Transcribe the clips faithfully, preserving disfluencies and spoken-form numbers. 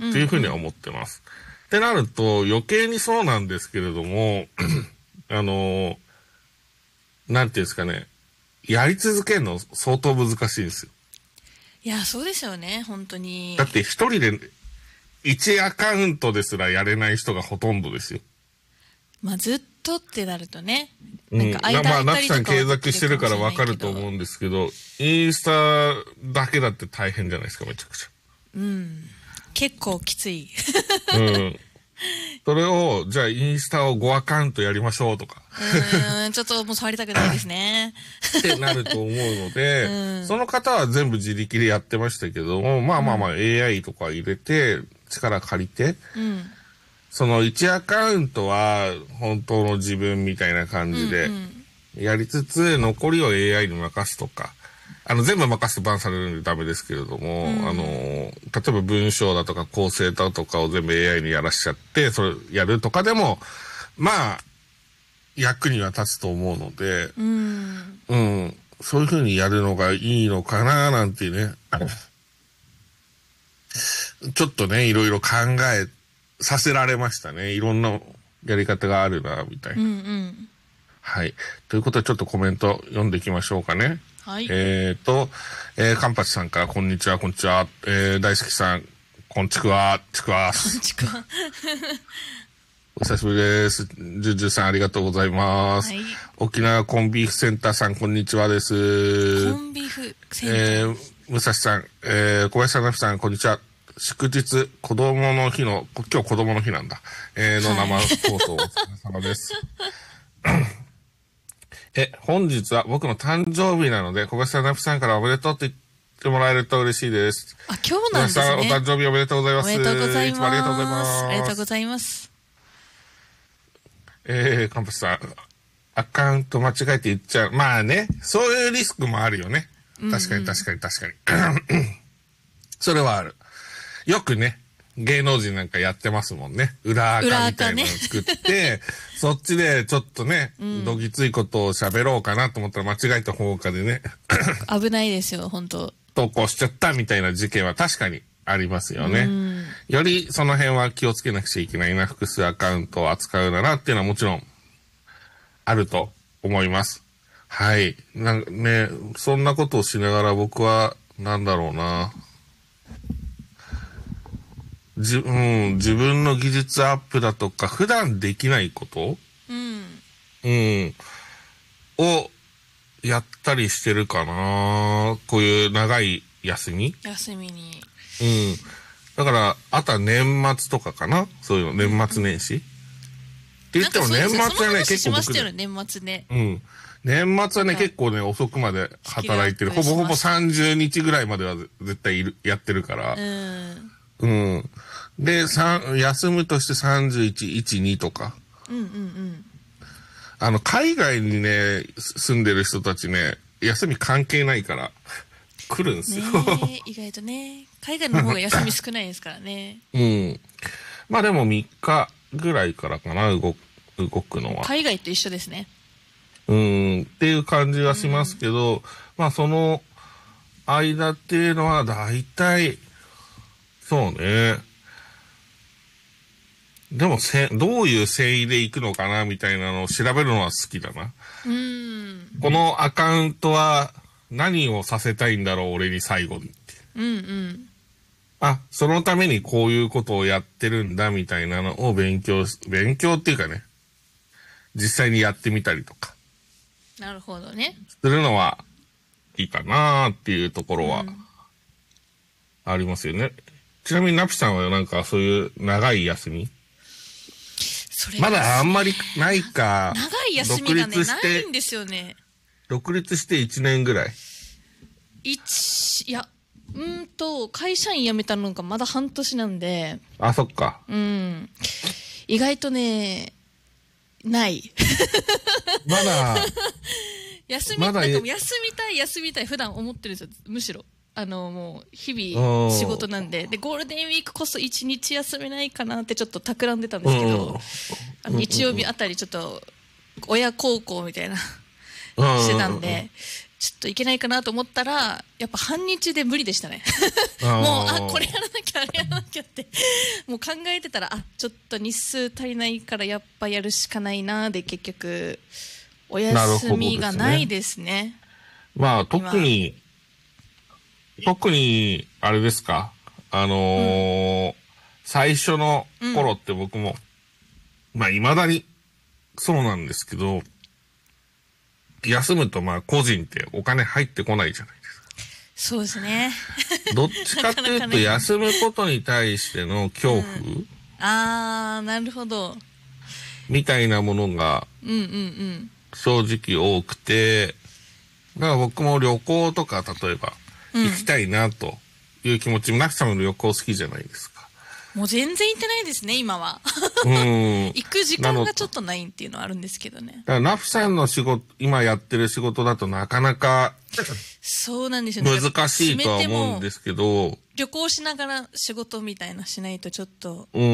っていうふうには思ってます。うんうん、ってなると余計にそうなんですけれども、あの、なんていうんですかね、やり続けるの相当難しいんですよ。 いや、そうですよね、本当に。 だって一人でいちアカウントですらやれない人がほとんどですよ。 まあずっとってなるとね。 なんか間まあ、ナツさん継続してるからわかると思うんですけど、インスタだけだって大変じゃないですか、めちゃくちゃ。 うん。結構きつい。 うん。それを、じゃあインスタをごアカウントやりましょうとか。 うん、ちょっともう触りたくないですね。 ってなると思うので、うん、その方は全部自力でやってましたけども、まあまあまあ エーアイ とか入れて、力借りて、うん、そのいちアカウントは本当の自分みたいな感じでやりつつ、残りを エーアイ に任すとか、あの全部任せてバンされるんでダメですけれども、うん、あの、例えば文章だとか構成だとかを全部 エーアイ にやらしちゃって、それやるとかでも、まあ、役には立つと思うので、うん、うん、そういうふうにやるのがいいのかななんてね、ちょっとね、いろいろ考えさせられましたね。いろんなやり方があるな、みたいな。うんうん、はい。ということで、ちょっとコメント読んでいきましょうかね。はい。えっと、えー、カンパチさんからこんにちは、こんにちは。えー、大好きさん、こんちくわ、ちくわ。 こんちくわ。 お久しぶりです。ジュジュさんありがとうございます。はい、沖縄コンビーフセンターさんこんにちはです。 コンビーフセンター、 えー、武蔵さん、えー、小林さんなふさんこんにちは。祝日、子供の日の、今日子供の日なんだ。えー、の生放送お疲れ様です。え、本日は僕の誕生日なので、小林さんなふさんからおめでとうって言ってもらえると嬉しいです。 あ、今日なんですね。 小林さんお誕生日おめでとうございます。 おめでとうございます。 いつもありがとうございます。 ありがとうございます。 えー、カンパスさん、アカウント間違えて言っちゃう。まあね、そういうリスクもあるよね。確かに確かに確かに。それはある。よくね、芸能人なんかやってますもんね。裏垢みたいなのを作って、ね、そっちでちょっとね、うん、どぎついことを喋ろうかなと思ったら間違えた方かでね。 危ないですよ、本当投稿しちゃったみたいな事件は確かにありますよね。うん、よりその辺は気をつけなくちゃいけないな。複数アカウントを扱うならっていうのはもちろんあると思います。はい。なんね、そんなことをしながら僕は、なんだろうな。じ、うん、自分の技術アップだとか、普段できないこと、うん、うん、をやったりしてるかな。こういう長い休み休みに。 うん。だから、あとは年末とかかな。そういうの、年末年始、うん、って言っても年末はね、結構僕、 ね、年末ね。 うん。年末はね、結構ね、遅くまで働いてる。ほぼほぼさんじゅうにちぐらいまでは絶対いる、やってるから。うん。うん。で、三、休むとしてさんじゅういち、いち、にとか。うんうんうん。あの、海外にね、住んでる人たちね、休み関係ないから、来るんですよ。 ね意外とね。海外の方が休み少ないですからね。 うん。まあでもみっかぐらいからかな、動く、動くのは。 海外と一緒ですね。 うん、っていう感じはしますけど、うん、まあその間っていうのはだいたい、そうね。でもせ、どういう繊維で行くのかなみたいなのを調べるのは好きだな。うん。このアカウントは何をさせたいんだろう、俺に最後にって。うんうん。あ、そのためにこういうことをやってるんだみたいなのを勉強、勉強っていうかね、実際にやってみたりとか。 なるほどね。 するのはいいかなーっていうところはありますよね。うん、ちなみにナピさんはなんかそういう長い休みそれまだあんまりないか。 長い休みがね、ないんですよね。 独立していちねんぐらい。 一、いや、うんと、会社員辞めたのがまだ半年なんで。 あ、そっか。 うん。意外とね、ない。 まだ、 休み、まだなんかも休みたい、休みたい、普段思ってるんですよ。むしろ。あの、もう、日々、仕事なんで。で、ゴールデンウィークこそ一日休めないかなってちょっと企んでたんですけど、あの日曜日あたりちょっと、親孝行みたいな、してたんで、 ちょっといけないかなと思ったら、やっぱ半日で無理でしたね。もう、あ、これやらなきゃ、あれやらなきゃって、もう考えてたら、あ、ちょっと日数足りないからやっぱやるしかないなで、結局、お休みがないですね。 まあ、特に、特に、あれですか、あのーうん、最初の頃って僕も、うん、まあ、未だにそうなんですけど、休むとまあ個人ってお金入ってこないじゃないですか。 そうですね。 どっちかっていうと休むことに対しての恐怖、うん、 あー、なるほど。 みたいなものが正直多くて、だから僕も旅行とか例えば行きたいなという気持ち、ナフさんも旅行好きじゃないですか。 もう全然行ってないですね、今は。うん。行く時間がちょっとないっていうのはあるんですけどね。 だからナフさんの仕事、今やってる仕事だとなかなか、 そうなんですよね。 難しいとは思うんですけど。 旅行しながら仕事みたいなしないとちょっと、 うん。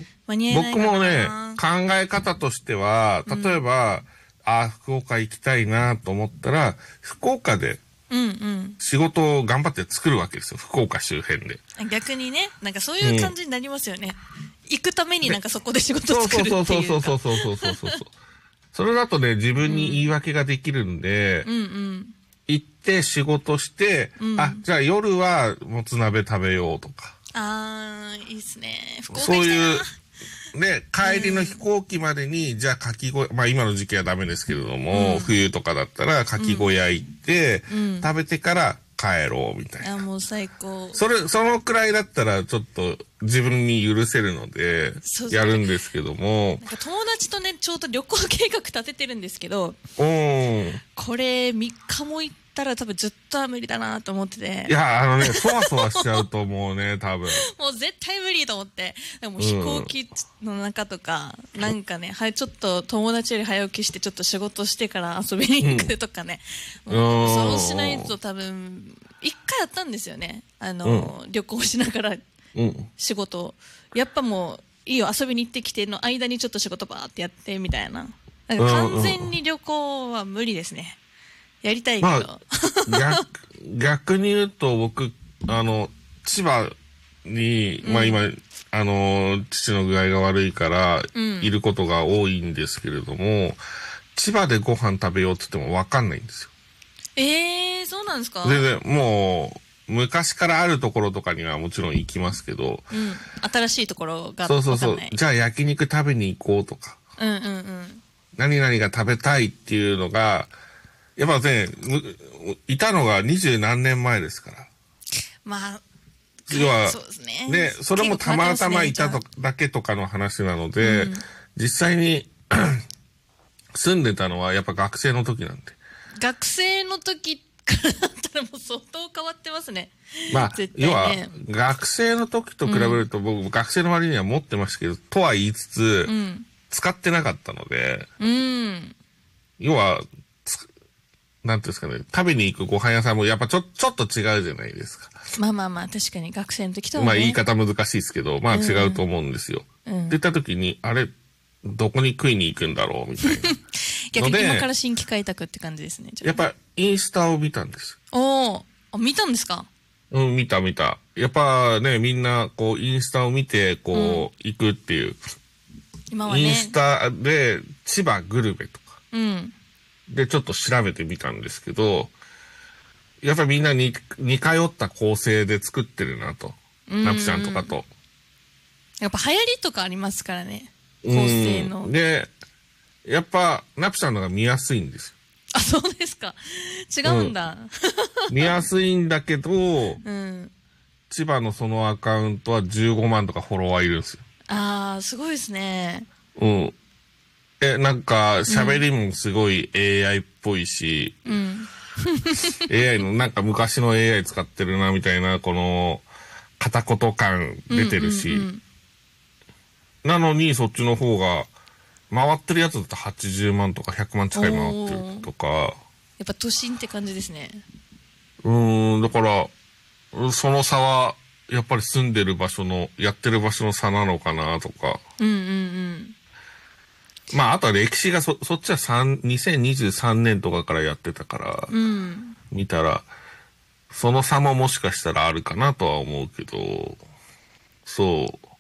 間に合えないかな。 僕もね、考え方としては、例えば、うん、あ、福岡行きたいなと思ったら、福岡で、うんうん、仕事を頑張って作るわけですよ、福岡周辺で。 逆にね、なんかそういう感じになりますよね。うん、行くためになんかそこで仕事を作るっていうか。 そうそうそうそうそうそうそうそう。それだとね、自分に言い訳ができるんで、うんうんうん、行って仕事して、うん、あ、じゃあ夜はもつ鍋食べようとか。 あー、いいっすね。福岡そういう、で、帰りの飛行機までに、うん、じゃあかき小屋、まあ今の時期はダメですけれども、うん、冬とかだったらかき小屋行って、うん、食べてから帰ろうみたいな。 あ、もう最高。 それ、そのくらいだったらちょっと自分に許せるので、やるんですけども。 なんか友達とね、ちょうど旅行計画立ててるんですけど、 うん、 これみっかも行ったら多分ずっとは無理だなと思ってて。 いや、あのね、そわそわしちゃうと思うね、多分。 もう絶対無理と思って。でも飛行機の中とか、うん、なんかね、はい、ちょっと友達より早起きしてちょっと仕事してから遊びに行くとかね。うん、もうそうしないと多分、一回やったんですよね。あの、うん、旅行しながら仕事、うん、やっぱもういいよ遊びに行ってきての間にちょっと仕事バーってやってみたいな。なんか完全に旅行は無理ですね。やりたいけど、まあ、逆, 逆に言うと僕あの千葉に、うん、まあ今あの父の具合が悪いからいることが多いんですけれども、うん、千葉でご飯食べようって言っても分かんないんですよ。 えー、そうなんですか。 全然もう昔からあるところとかにはもちろん行きますけど、 うん、新しいところがそうそうそう、じゃあ焼肉食べに行こうとか、 うんうんうん、 何々が食べたいっていうのがやっぱね、いたのが二十何年前ですから。 まあ、 要は、 そうですね。 で、それもたまたまいたとだけとかの話なので、うん、実際に住んでたのはやっぱ学生の時なんで。 学生の時からだったらもう相当変わってますね。 まあ、ね、要は、学生の時と比べると、うん、僕、学生の割には持ってましたけど、とは言いつつ、うん、使ってなかったので、 うん、 要は、なんていうんですかね、食べに行くご飯屋さんもやっぱちょ、ちょっと違うじゃないですか。 まあまあまあ、確かに学生の時とはね。 まあ言い方難しいですけど、まあ違うと思うんですよ。うん、って言った時に、あれ、どこに食いに行くんだろうみたいな。 逆に今から新規開拓って感じですね。 やっぱインスタを見たんです。 おー、あ、見たんですか？ うん、見た見た。やっぱね、みんなこうインスタを見て、こう、うん、行くっていう。 今はね。 インスタで千葉グルメとか。 うん。 で、ちょっと調べてみたんですけど、やっぱりみんなに似通った構成で作ってるなと。ナプちゃんとかと。 やっぱ流行りとかありますからね。構成の。 で、やっぱナプちゃんのが見やすいんですよ。 あ、そうですか。違うんだ。 うん、見やすいんだけど、 うん、 千葉のそのアカウントはじゅうごまんとかフォロワーいるんですよ。 ああ、すごいですね。 うん。え、なんか、喋りもすごい エーアイ っぽいし、 うん、 エーアイ の、なんか昔の エーアイ 使ってるな、みたいな、この、片言感出てるし、うんうんうん、なのに、そっちの方が、回ってるやつだとはちじゅうまんとかひゃくまん近い回ってるとか。やっぱ都心って感じですね。 うーん、だから、その差は、やっぱり住んでる場所の、やってる場所の差なのかなとか。 うんうんうん。 まあ、あとは歴史がそ、そっちはにせんにじゅうさんねんとかからやってたから、 うん、 見たら、その差ももしかしたらあるかなとは思うけど、そう。